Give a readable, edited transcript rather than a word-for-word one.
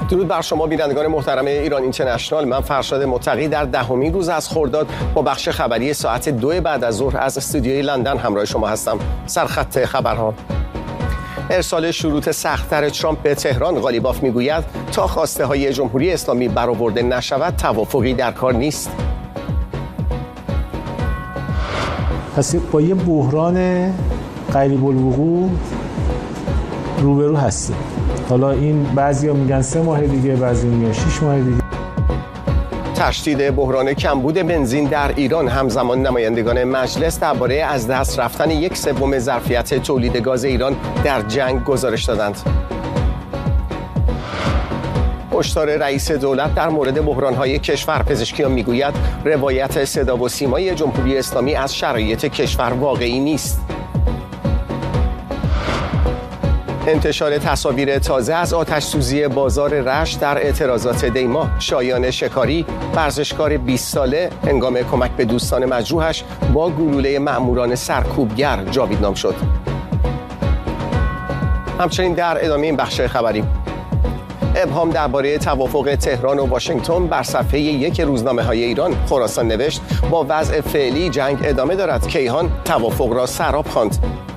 درود بر شما بینندگان محترم ایران اینترنشنال. من فرشاد متقی در 10مین روز از خرداد با بخش خبری ساعت 2 بعد از ظهر از استودیوی لندن همراه شما هستم. سرخط خبرها: ارسال شروط سخت‌تر ترامپ به تهران. قالیباف میگوید تا خواسته های جمهوری اسلامی برآورده نشود توافقی در کار نیست. پس با یه بحران قریب الوقوع روبرو هستیم. حالا این بعضیا میگن 3 ماه دیگه، بعضی میگن 6 ماه دیگه. تشدید بحران کمبود بنزین در ایران. همزمان نمایندگان مجلس درباره از دست رفتن 1/3 ظرفیت تولید گاز ایران در جنگ گزارش دادند. هشدار رئیس دولت در مورد بحران‌های کشور. پزشکیان میگوید روایت صدا و سیمای جمهوری اسلامی از شرایط کشور واقعی نیست. انتشار تصاویر تازه از آتش‌سوزی بازار رشت در اعتراضات دیما. شایان شکاری، ورزشکار 20 ساله، هنگام کمک به دوستان مجروحش با گلوله مأموران سرکوبگر جاویدنام شد. همچنین در ادامه این بخش خبری، ابهام درباره توافق تهران و واشنگتن. بر صفحه 1 روزنامه‌های ایران خراسان نوشت با وضع فعلی جنگ ادامه دارد. کیهان توافق را سراب خواند.